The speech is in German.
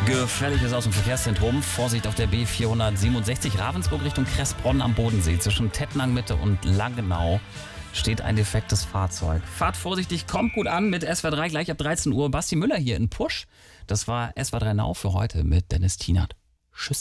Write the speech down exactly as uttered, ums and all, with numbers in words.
Gefährliches aus dem Verkehrszentrum. Vorsicht auf der B vierhundertsiebenundsechzig Ravensburg Richtung Kressbronn am Bodensee. Zwischen Tettnang Mitte und Langenau steht ein defektes Fahrzeug. Fahrt vorsichtig, kommt gut an mit S W R drei gleich ab dreizehn Uhr. Basti Müller hier in Pusch. Das war S W R drei Now für heute mit Dennis Tienert. Tschüss.